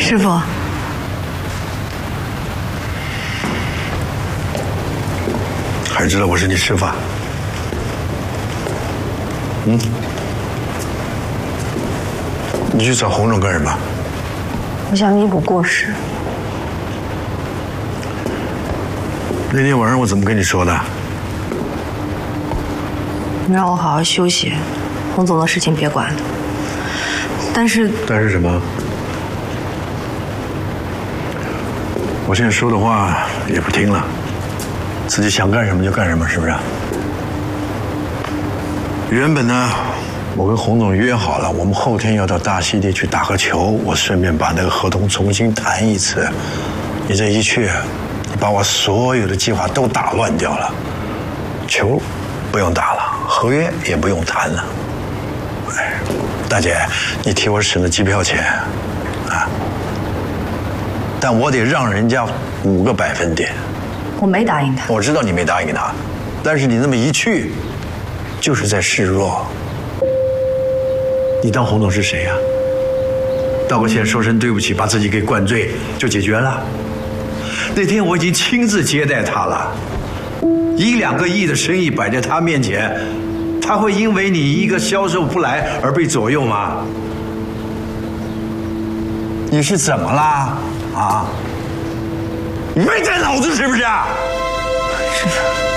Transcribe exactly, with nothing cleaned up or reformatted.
师傅， 还知道我是你师傅？嗯？你去找洪总干什么？ 我想弥补过失。 那天晚上我怎么跟你说的？ 你让我好好休息，洪总的事情别管了。但是， 但是什么？我现在说的话也不听了，自己想干什么就干什么，是不是？原本呢，我跟洪总约好了，我们后天要到大溪地去打个球，我顺便把那个合同重新谈一次。你这一去，你把我所有的计划都打乱掉了，球不用打了，合约也不用谈了。哎，大姐，你替我省了机票钱，啊，但我得让人家五个百分点。 我没答应他。 我知道你没答应他，但是你那么一去，就是在示弱。你当洪总是谁呀？道个歉，说声对不起，把自己给灌醉就解决了。那天我已经亲自接待他了，一两个亿的生意摆在他面前，他会因为你一个销售不来而被左右吗？你是怎么啦？啊？你没带脑子是不是？ 师傅。